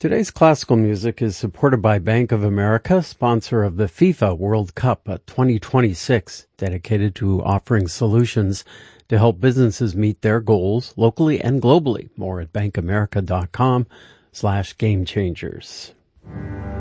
Today's classical music is supported by Bank of America, sponsor of the FIFA World Cup 2026, dedicated to offering solutions to help businesses meet their goals locally and globally. More at bankamerica.com/gamechangers.